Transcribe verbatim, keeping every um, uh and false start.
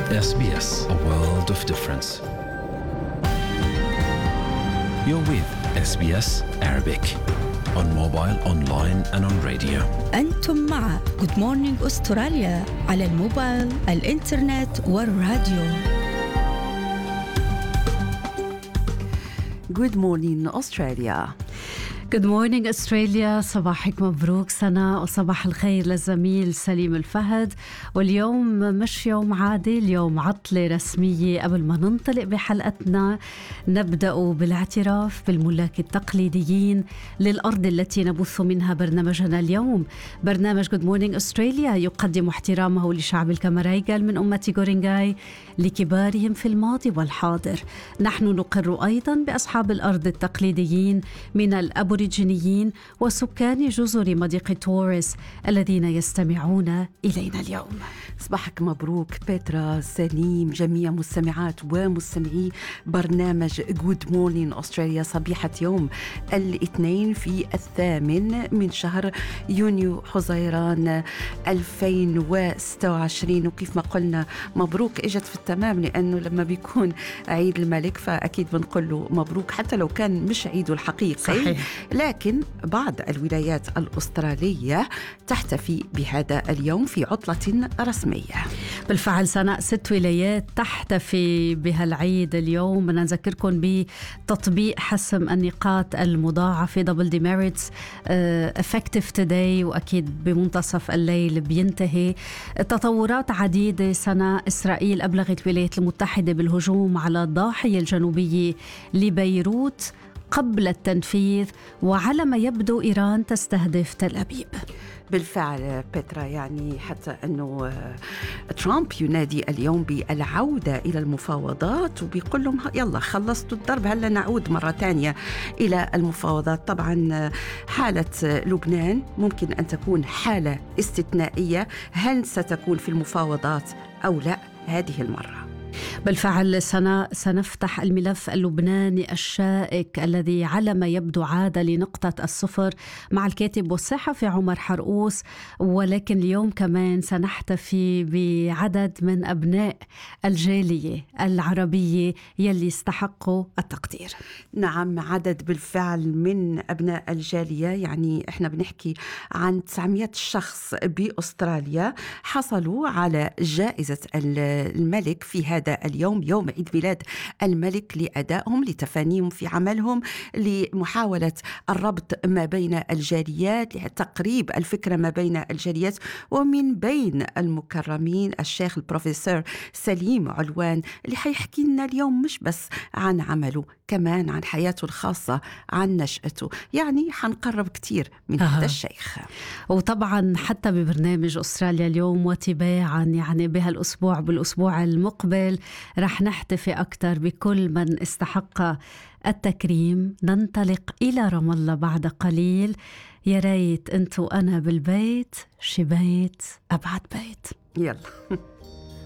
إس بي إس, a world of difference. You're with إس بي إس Arabic on mobile, online and on radio. أنتم مع Good Morning أستراليا على الموبايل, الإنترنت والراديو. Good morning Australia. Good morning أستراليا. صباحك مبروك سنة, وصباح الخير للزميل سليم الفهد. واليوم مش يوم عادي, اليوم عطلة رسمية. قبل ما ننطلق بحلقتنا نبدأ بالاعتراف بالملاك التقليديين للأرض التي نبث منها برنامجنا اليوم. برنامج Good Morning أستراليا يقدم احترامه لشعب الكامارايغال من أمة غورينغاي لكبارهم في الماضي والحاضر. نحن نقر أيضا بأصحاب الأرض التقليديين من الأبو الأبوريجينيين وسكان جزر مضيق توريس الذين يستمعون إلينا اليوم. صباحك مبروك بيترا, سليم, جميع مستمعات ومستمعي برنامج Good Morning أستراليا. صبيحة يوم الاثنين في الثامن من شهر يونيو حزيران ألفين وستة وعشرين. وكيف ما قلنا مبروك اجت في التمام, لأنه لما بيكون عيد الملك فأكيد بنقول له مبروك حتى لو كان مش عيده الحقيقي. صحيح. لكن بعض الولايات الأسترالية تحتفي بهذا اليوم في عطلة رسمية. بالفعل سنة ست ولايات تحتفي بهالعيد اليوم. بدنا نذكركم بتطبيق حسم النقاط المضاعفة double demerits uh, effective today, وأكيد بمنتصف الليل بينتهي. تطورات عديدة. سنة إسرائيل أبلغت الولايات المتحدة بالهجوم على الضاحية الجنوبية لبيروت قبل التنفيذ, وعلى ما يبدو إيران تستهدف تل أبيب. بالفعل بيترا, يعني حتى أنه ترامب ينادي اليوم بالعودة إلى المفاوضات, وبيقول لهم يلا خلصتوا الضرب, هلا نعود مرة تانية إلى المفاوضات. طبعا حالة لبنان ممكن أن تكون حالة استثنائية. هل ستكون في المفاوضات أو لا هذه المرة؟ بالفعل سنة سنفتح الملف اللبناني الشائك الذي على ما يبدو عاد لنقطة الصفر مع الكاتب والصحفي عمر حرقوس. ولكن اليوم كمان سنحتفي بعدد من أبناء الجالية العربية يلي استحقوا التقدير. نعم, عدد بالفعل من أبناء الجالية. يعني إحنا بنحكي عن تسعمائة شخص بأستراليا حصلوا على جائزة الملك في هذا اليوم, يوم عيد ميلاد الملك, لأدائهم, لتفانيهم في عملهم, لمحاولة الربط ما بين الجاليات, لتقريب الفكرة ما بين الجاليات. ومن بين المكرمين الشيخ البروفيسور سليم علوان, اللي حيحكي لنا اليوم مش بس عن عمله, كمان عن حياته الخاصة, عن نشأته. يعني حنقرب كتير من هذا الشيخ. وطبعا حتى ببرنامج أستراليا اليوم وتباعا يعني بهالأسبوع بالأسبوع المقبل رح نحتفي أكثر بكل من استحق التكريم. ننطلق إلى رام الله بعد قليل. يا ريت أنت وأنا بالبيت, شي بيت أبعد بيت. يلا.